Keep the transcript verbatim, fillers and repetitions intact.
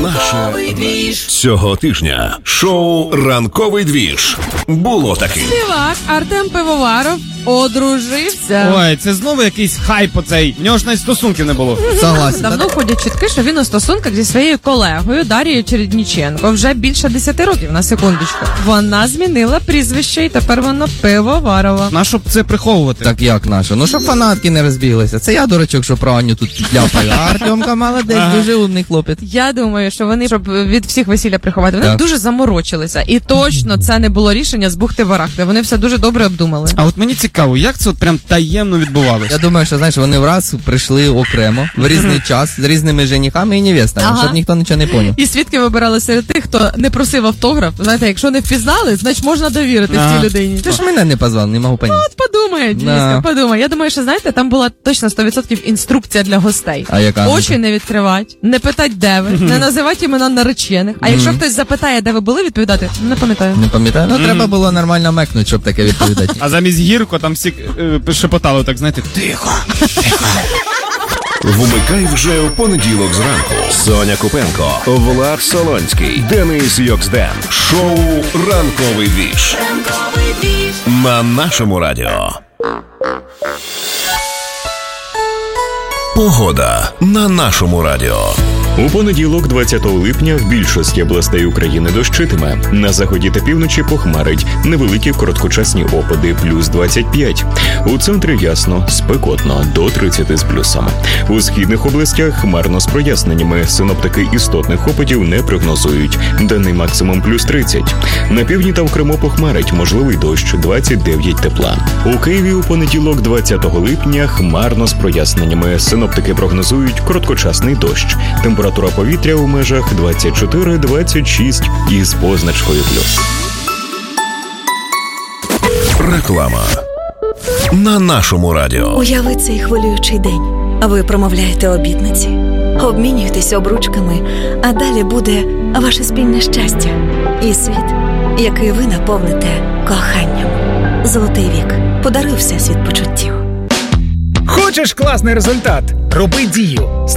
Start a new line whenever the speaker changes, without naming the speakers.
Наше цього тижня шоу «Ранковий двіж» було таким.
Співак Артем Пивоваров одружився.
Ой, це знову якийсь хайп оцей. В нього ж навіть стосунків не було.
Согласен. Давно ходять чутки, що він у стосунках зі своєю колегою Дарією Чередніченко вже більше десяти років, на секундочку. Вона змінила прізвище і тепер вона Пивоварова.
На що б це приховувати?
Так як наша? Ну, щоб фанатки не розбіглися. Це я, дурачок, що про Аню тут підляпаю. А Артемка молодець, ага. Дуже умний хлопець.
Я думаю, що вони, щоб від всіх весілля приховати, вони
так.
дуже заморочилися. І точно це не було рішення з бухти-барахти. Вони все дуже добре обдумали.
А от мені цікаво, як це от прям таємно відбувалося?
Я думаю, що, знаєш, вони враз прийшли окремо, в різний час, з різними женихами і невестами, ага. Щоб ніхто нічого не поняв.
І свідки вибирали серед тих, хто не просив автограф. Знаєте, якщо не впізнали, значить можна довірити ага. цій людині.
Ти ж мене не позвав, не можу поняти.
Ну, от подумай, Діска,
да.
подумай. Я думаю, що, знаєте, там була точно сто відсотків інструкція для гостей.
А яка?
Очі не відкривати, не питать, де ви, не називати імена наречених. А якщо хтось запитає, де ви були, відповідати, не пам'ятаю.
Не пам'ятаю? Ну, треба було нормально мекнути, щоб таке відповідати.
А замість гірко там всі е, шепотали, так, знаєте, тихо, тихо.
Вмикай вже в понеділок зранку. Соня Купенко, Влад Солонський, Денис Йоксден. Шоу «Ранковий двіж» на нашому радіо. Погода на нашому радіо.
У понеділок, двадцятого липня, в більшості областей України дощитиме. На заході та півночі похмарить. Невеликі короткочасні опади, плюс двадцять п'ять. У центрі ясно, спекотно, до тридцяти з плюсом. У східних областях хмарно з проясненнями. Синоптики істотних опадів не прогнозують. Денний максимум плюс тридцять. На півдні та в Криму похмарить, можливий дощ, двадцять дев'ять тепла. У Києві у понеділок, двадцятого липня, хмарно з проясненнями. Синоптики прогнозують короткочасний дощ. Температура повітря у межах двадцять чотири - двадцять шість із позначкою плюс.
Реклама на нашому радіо.
Уяви цей хвилюючий день. Ви промовляєте обітниці, обмінюєтесь обручками, а далі буде ваше спільне щастя і світ, який ви наповните коханням. Золотий вік. Подаруй всесвіт почуттів.
Хочеш класний результат? Роби дію.